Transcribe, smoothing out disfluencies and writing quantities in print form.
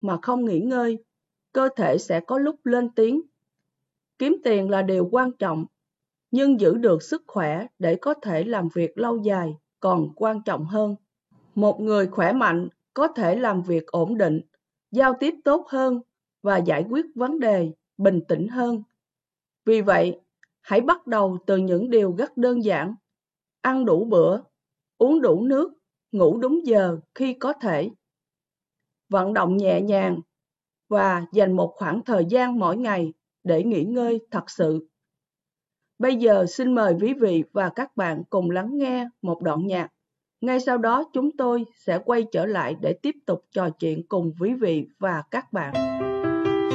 mà không nghỉ ngơi, cơ thể sẽ có lúc lên tiếng. Kiếm tiền là điều quan trọng, nhưng giữ được sức khỏe để có thể làm việc lâu dài còn quan trọng hơn. Một người khỏe mạnh có thể làm việc ổn định, giao tiếp tốt hơn và giải quyết vấn đề bình tĩnh hơn. Vì vậy, hãy bắt đầu từ những điều rất đơn giản: ăn đủ bữa, uống đủ nước, ngủ đúng giờ khi có thể, vận động nhẹ nhàng và dành một khoảng thời gian mỗi ngày để nghỉ ngơi thật sự. Bây giờ xin mời quý vị và các bạn cùng lắng nghe một đoạn nhạc. Ngay sau đó chúng tôi sẽ quay trở lại để tiếp tục trò chuyện cùng quý vị và các bạn.